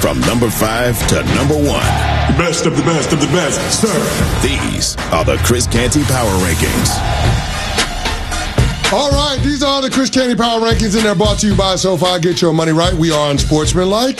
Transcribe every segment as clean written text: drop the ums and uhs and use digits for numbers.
from number 5 to number 1. The best of the best of the best, sir. These are the Chris Canty Power Rankings. All right, these are the Chris Canty Power Rankings, and they're brought to you by SoFi. Get your money right. We are unsportsmanlike.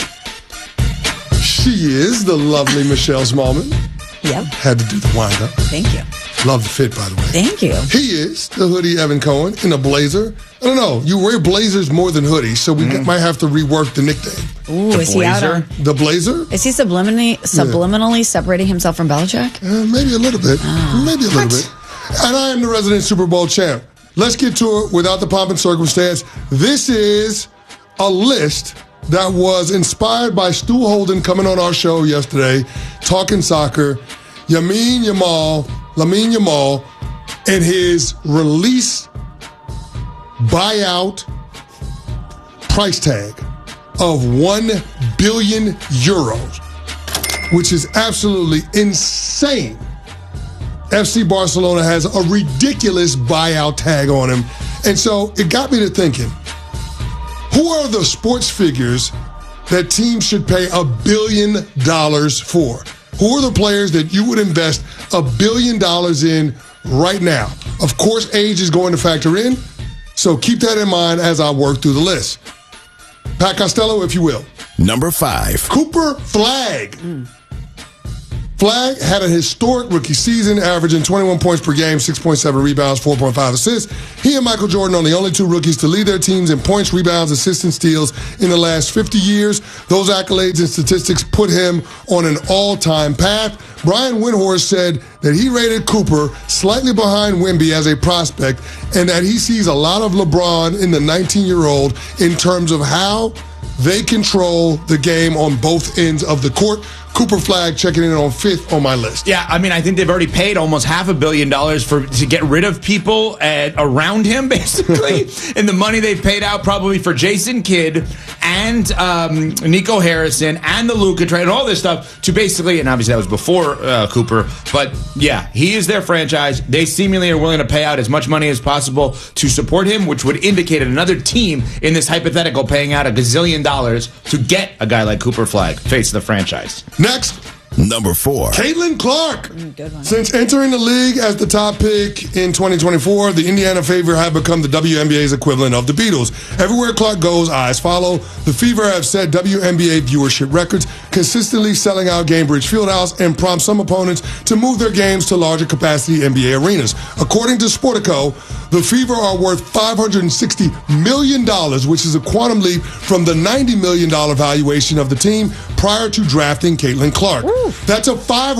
She is the lovely Michelle Smallman. Yep. Had to do the wind-up. Thank you. Love the fit, by the way. Thank you. He is the hoodie Evan Cohen in a blazer. I don't know. You wear blazers more than hoodies, so we might have to rework the nickname. Ooh, is he out on... The blazer? Is he subliminally separating himself from Belichick? Maybe a little bit. Maybe a little bit. And I am the resident Super Bowl champ. Let's get to it without the pomp and circumstance. This is a list that was inspired by Stu Holden coming on our show yesterday, talking soccer. Lamine Yamal, and his release buyout price tag of €1 billion, which is absolutely insane. FC Barcelona has a ridiculous buyout tag on him. And so it got me to thinking, who are the sports figures that teams should pay $1 billion for? Who are the players that you would invest $1 billion in right now? Of course, age is going to factor in, so keep that in mind as I work through the list. Pat Costello, if you will. Number 5. Cooper Flagg. Flagg had a historic rookie season, averaging 21 points per game, 6.7 rebounds, 4.5 assists. He and Michael Jordan are the only two rookies to lead their teams in points, rebounds, assists, and steals in the last 50 years. Those accolades and statistics put him on an all-time path. Brian Windhorst said that he rated Cooper slightly behind Wemby as a prospect and that he sees a lot of LeBron in the 19-year-old in terms of how they control the game on both ends of the court. Cooper Flagg checking in on 5th on my list. Yeah, I mean, I think they've already paid almost $500 million to get rid of people around him, basically. And the money they've paid out probably for Jason Kidd and Nico Harrison and the Luka trade and all this stuff to basically, and obviously that was before Cooper, but yeah, he is their franchise. They seemingly are willing to pay out as much money as possible to support him, which would indicate another team in this hypothetical paying out $1 gazillion to get a guy like Cooper Flagg, face of the franchise. Next. Number 4. Caitlin Clark. Good one. Since entering the league as the top pick in 2024, the Indiana Fever have become the WNBA's equivalent of the Beatles. Everywhere Clark goes, eyes follow. The Fever have set WNBA viewership records, consistently selling out Gainbridge Fieldhouse and prompt some opponents to move their games to larger capacity NBA arenas. According to Sportico, the Fever are worth $560 million, which is a quantum leap from the $90 million valuation of the team prior to drafting Caitlin Clark. Ooh. That's a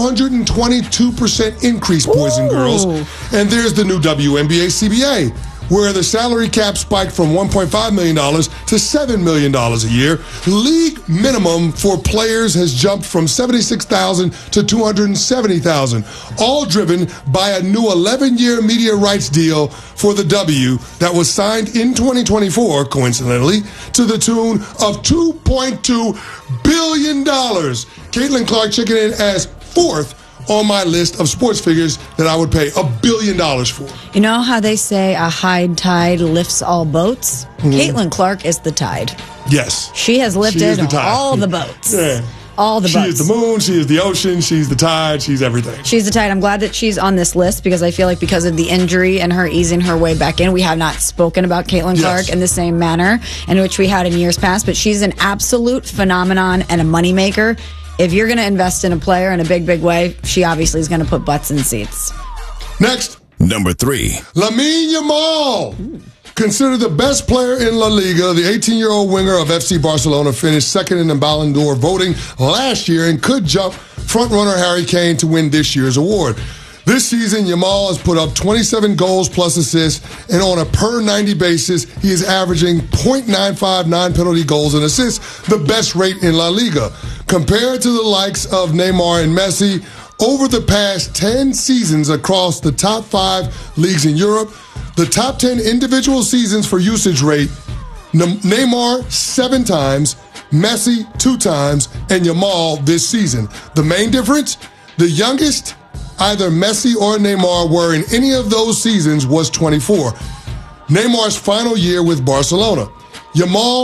522% increase, boys and girls. And there's the new WNBA CBA, where the salary cap spiked from $1.5 million to $7 million a year. League minimum for players has jumped from $76,000 to $270,000, all driven by a new 11-year media rights deal for the W that was signed in 2024, coincidentally, to the tune of $2.2 billion. Caitlin Clark checking in as 4th on my list of sports figures that I would pay $1 billion for. You know how they say a high tide lifts all boats? Caitlin Clark is the tide. Yes. She has lifted all the boats. Yeah. All the boats. She is the moon, she is the ocean, she's the tide, she's everything. She's the tide. I'm glad that she's on this list because I feel like because of the injury and her easing her way back in, we have not spoken about Caitlin Clark in the same manner in which we had in years past, but she's an absolute phenomenon and a moneymaker. If you're going to invest in a player in a big, big way, she obviously is going to put butts in seats. Next. Number 3. Lamine Yamal. Considered the best player in La Liga, the 18-year-old winger of FC Barcelona finished second in the Ballon d'Or voting last year and could jump frontrunner Harry Kane to win this year's award. This season, Yamal has put up 27 goals plus assists, and on a per-90 basis, he is averaging .95 non-penalty goals and assists, the best rate in La Liga. Compared to the likes of Neymar and Messi, over the past 10 seasons across the top 5 leagues in Europe, the top 10 individual seasons for usage rate, Neymar 7 times, Messi 2 times, and Yamal this season. The main difference? The youngest either Messi or Neymar were in any of those seasons was 24. Neymar's final year with Barcelona. Yamal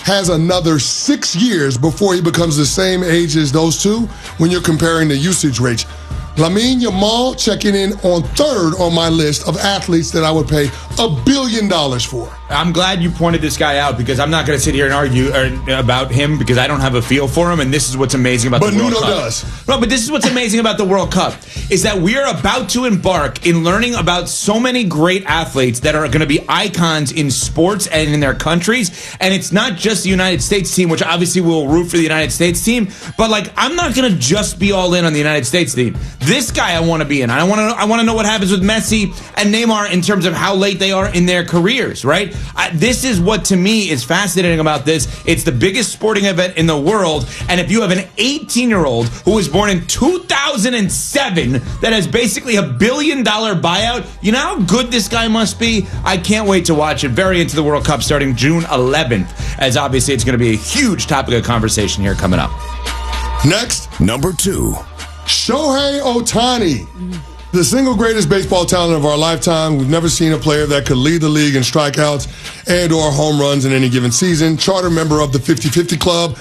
has another 6 years before he becomes the same age as those two when you're comparing the usage rates. Lamine Yamal checking in on third on my list of athletes that I would pay $1 billion for. I'm glad you pointed this guy out because I'm not going to sit here and argue about him because I don't have a feel for him, and this is what's amazing about the World Cup. But Nuno does. No, but this is what's amazing about the World Cup is that we are about to embark in learning about so many great athletes that are going to be icons in sports and in their countries, and it's not just the United States team, which obviously we'll root for the United States team, but like I'm not going to just be all in on the United States team. This guy I want to be in. I want to know what happens with Messi and Neymar in terms of how late they are in their careers, right? This is what, to me, is fascinating about this. It's the biggest sporting event in the world, and if you have an 18-year-old who was born in 2007 that has basically $1 billion buyout, you know how good this guy must be? I can't wait to watch it. Very into the World Cup starting June 11th, as obviously it's going to be a huge topic of conversation here coming up. Next, Number 2. Shohei Ohtani, the single greatest baseball talent of our lifetime. We've never seen a player that could lead the league in strikeouts and or home runs in any given season. Charter member of the 50-50 Club.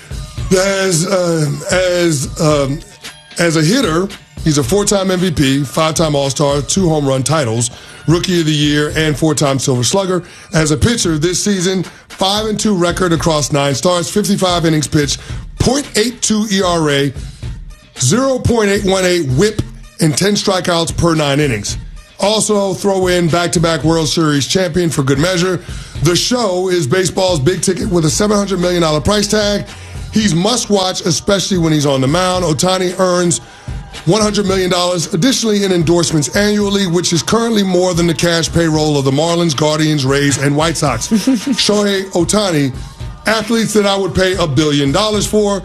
As a hitter, he's a 4-time MVP, 5-time All-Star, 2 home run titles, Rookie of the Year, and 4-time Silver Slugger. As a pitcher this season, 5-2 record across 9 starts, 55 innings pitched, .82 ERA, 0.818 whip, and 10 strikeouts per 9 innings. Also, throw in back-to-back World Series champion for good measure. The show is baseball's big ticket with a $700 million price tag. He's must-watch, especially when he's on the mound. Ohtani earns $100 million additionally in endorsements annually, which is currently more than the cash payroll of the Marlins, Guardians, Rays, and White Sox. Shohei Ohtani, athletes that I would pay $1 billion for.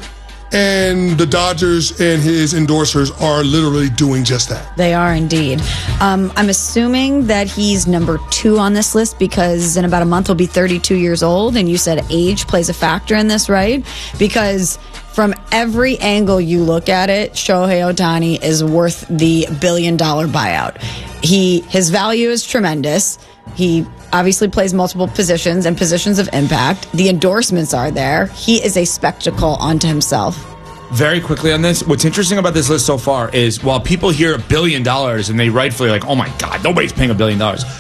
And the Dodgers and his endorsers are literally doing just that. They are indeed. I'm assuming that he's number 2 on this list because in about a month he'll be 32 years old. And you said age plays a factor in this, right? Because from every angle you look at it, Shohei Ohtani is worth the $1 billion buyout. His value is tremendous. He obviously plays multiple positions and positions of impact. The endorsements are there. He is a spectacle unto himself. Very quickly on this, what's interesting about this list so far is while people hear $1 billion and they rightfully like, oh my God, nobody's paying $1 billion.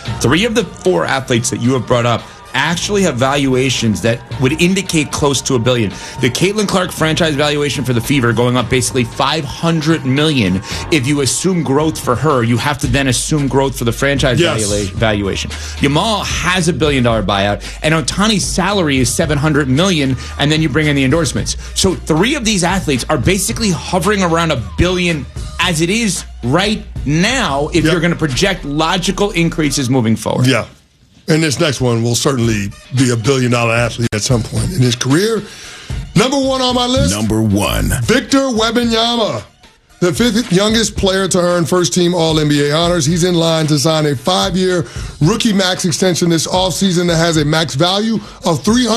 3 of the 4 athletes that you have brought up actually have valuations that would indicate close to $1 billion. The Caitlin Clark franchise valuation for the Fever going up basically $500 million. If you assume growth for her, you have to then assume growth for the franchise valuation. Yamal has $1 billion buyout, and Ohtani's salary is $700 million, and then you bring in the endorsements. So 3 of these athletes are basically hovering around $1 billion as it is right now if you're going to project logical increases moving forward. Yeah. And this next one will certainly be $1 billion athlete at some point in his career. Number 1 on my list. Number 1. Victor Wembanyama, the 5th youngest player to earn first-team All-NBA honors. He's in line to sign a 5-year rookie max extension this offseason that has a max value of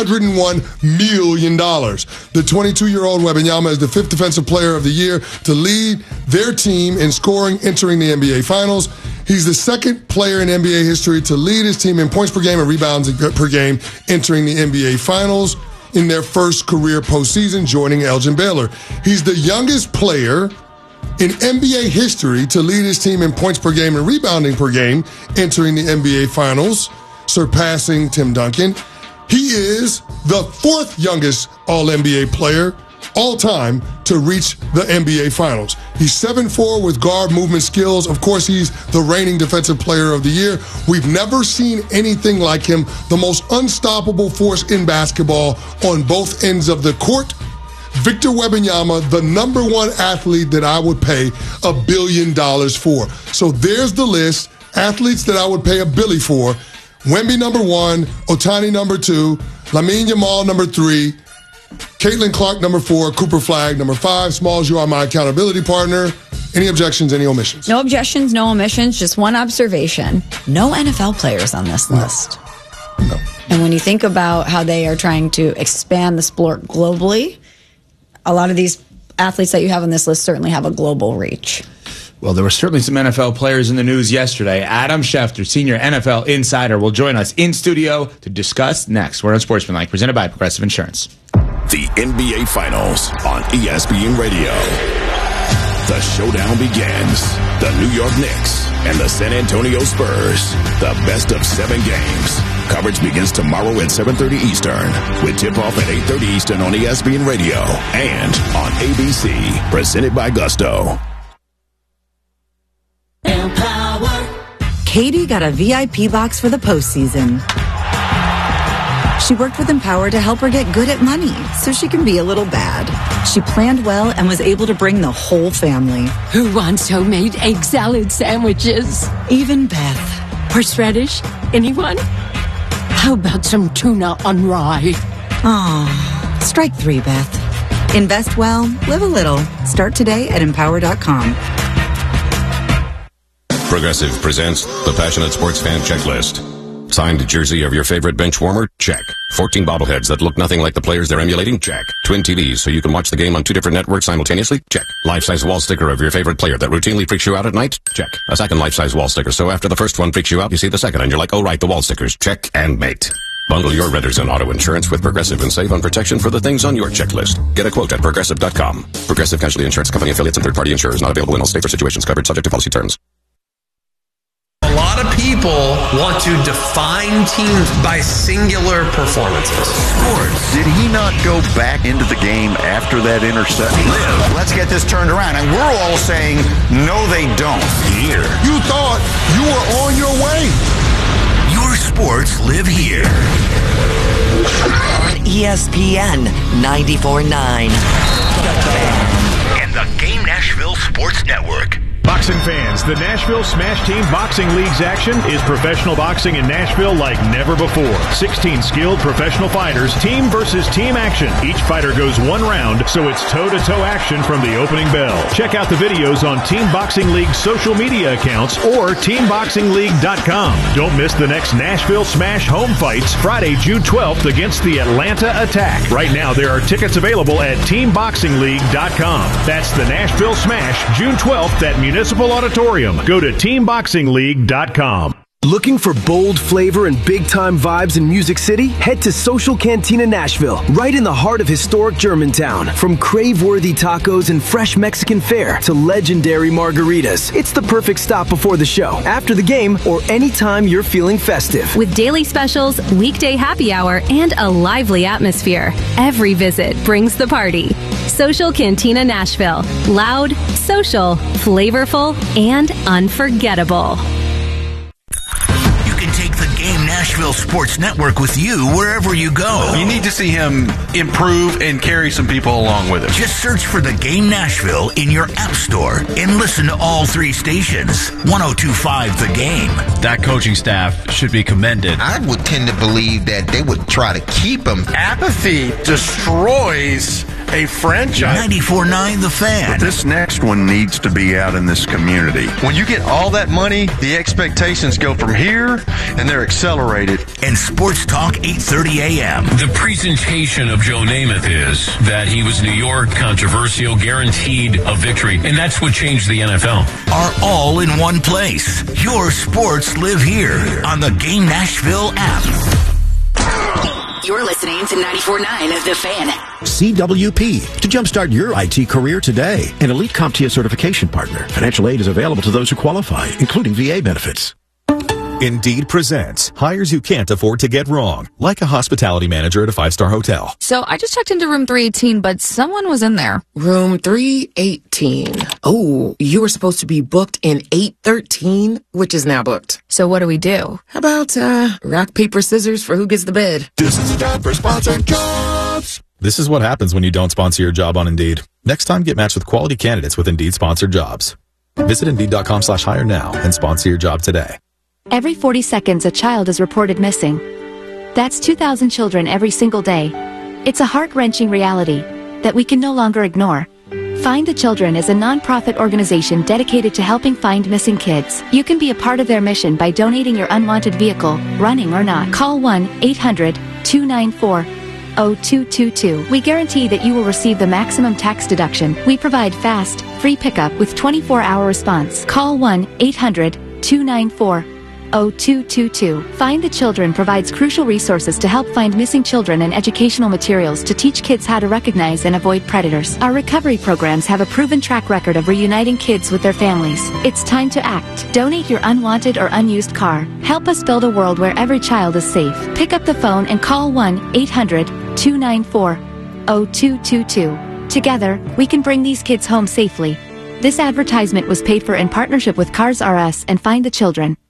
$301 million. The 22-year-old Wembanyama is the 5th Defensive Player of the Year to lead their team in scoring entering the NBA Finals. He's the 2nd player in NBA history to lead his team in points per game and rebounds per game entering the NBA Finals in their first career postseason, joining Elgin Baylor. He's the youngest player in NBA history to lead his team in points per game and rebounding per game entering the NBA Finals, surpassing Tim Duncan. He is the 4th youngest All-NBA player all time to reach the NBA Finals. He's 7'4" with guard movement skills. Of course, he's the reigning Defensive Player of the Year. We've never seen anything like him. The most unstoppable force in basketball on both ends of the court. Victor Wembanyama, the number 1 athlete that I would pay $1 billion for. So there's the list. Athletes that I would pay $1 billion for. Wemby number 1, Ohtani number 2, Lamine Yamal number 3, Caitlin Clark, number 4. Cooper Flagg, number 5. Smalls, you are my accountability partner. Any objections, any omissions? No objections, no omissions. Just one observation. No NFL players on this list. No. And when you think about how they are trying to expand the sport globally, a lot of these athletes that you have on this list certainly have a global reach. Well, there were certainly some NFL players in the news yesterday. Adam Schefter, senior NFL insider, will join us in studio to discuss next. We're on Sportsmanlike, presented by Progressive Insurance. The NBA Finals on ESPN Radio. The showdown begins. The New York Knicks and the San Antonio Spurs. The best of 7 games. Coverage begins tomorrow at 7:30 Eastern with tip-off at 8:30 Eastern on ESPN Radio and on ABC. Presented by Gusto. Katie got a VIP box for the postseason. She worked with Empower to help her get good at money so she can be a little bad. She planned well and was able to bring the whole family. Who wants homemade egg salad sandwiches? Even Beth. Horseradish? Anyone? How about some tuna on rye? Aw, strike 3, Beth. Invest well, live a little. Start today at Empower.com. Progressive presents the Passionate Sports Fan Checklist. Signed jersey of your favorite bench warmer? Check. 14 bobbleheads that look nothing like the players they're emulating? Check. Twin TVs so you can watch the game on 2 different networks simultaneously? Check. Life-size wall sticker of your favorite player that routinely freaks you out at night? Check. A second life-size wall sticker so after the first one freaks you out, you see the second and you're like, oh right, the wall stickers. Check and mate. Bundle your renters and auto insurance with Progressive and save on protection for the things on your checklist. Get a quote at Progressive.com. Progressive Casualty Insurance Company affiliates and third-party insurers not available in all states or situations covered subject to policy terms. A lot of people want to define teams by singular performances. Sports. Did he not go back into the game after that interception? Let's get this turned around. And we're all saying, no, they don't. Here. You thought you were on your way. Your sports live here. On ESPN 94.9. And the Game Nashville Sports Network. Boxing fans, the Nashville Smash Team Boxing League's action is professional boxing in Nashville like never before. 16 skilled professional fighters, team versus team action. Each fighter goes 1 round, so it's toe-to-toe action from the opening bell. Check out the videos on Team Boxing League's social media accounts or teamboxingleague.com. Don't miss the next Nashville Smash home fights Friday, June 12th against the Atlanta Attack. Right now, there are tickets available at teamboxingleague.com. That's the Nashville Smash, June 12th at Municipal Auditorium. Go to teamboxingleague.com. Looking for bold flavor and big-time vibes in Music City? Head to Social Cantina Nashville, right in the heart of historic Germantown. From crave-worthy tacos and fresh Mexican fare to legendary margaritas, it's the perfect stop before the show, after the game, or anytime you're feeling festive. With daily specials, weekday happy hour, and a lively atmosphere, every visit brings the party. Social Cantina Nashville. Loud, social, flavorful, and unforgettable. Take the Game Nashville Sports Network with you wherever you go. You need to see him improve and carry some people along with him. Just search for the Game Nashville in your app store and listen to all 3 stations. 102.5 The Game. That coaching staff should be commended. I would tend to believe that they would try to keep him. Apathy destroys a franchise. 94.9 The Fan. But this next one needs to be out in this community. When you get all that money, the expectations go from here, and they're accelerated. And Sports Talk 8:30 a.m. The presentation of Joe Namath is that he was New York, controversial, guaranteed a victory, and that's what changed the NFL. Are all in one place. Your sports live here on the Game Nashville app. You're listening to 94.9 The Fan. CWP, to jumpstart your IT career today. An elite CompTIA certification partner. Financial aid is available to those who qualify, including VA benefits. Indeed presents hires you can't afford to get wrong, like a hospitality manager at a 5-star hotel. So I just checked into room 318, but someone was in there. Room 318. Oh, you were supposed to be booked in 813, which is now booked. So what do we do? How about rock, paper, scissors for who gets the bid? This is a job for sponsored jobs. This is what happens when you don't sponsor your job on Indeed. Next time, get matched with quality candidates with Indeed sponsored jobs. Visit Indeed.com/hire now and sponsor your job today. Every 40 seconds, a child is reported missing. That's 2,000 children every single day. It's a heart-wrenching reality that we can no longer ignore. Find the Children is a non-profit organization dedicated to helping find missing kids. You can be a part of their mission by donating your unwanted vehicle, running or not. Call 1-800-294 0222. We guarantee that you will receive the maximum tax deduction. We provide fast, free pickup with 24-hour response. Call 1-800-294-0222. Find the Children provides crucial resources to help find missing children and educational materials to teach kids how to recognize and avoid predators. Our recovery programs have a proven track record of reuniting kids with their families. It's time to act. Donate your unwanted or unused car. Help us build a world where every child is safe. Pick up the phone and call 1-800-294-0222. Together, we can bring these kids home safely. This advertisement was paid for in partnership with Cars R Us and Find the Children.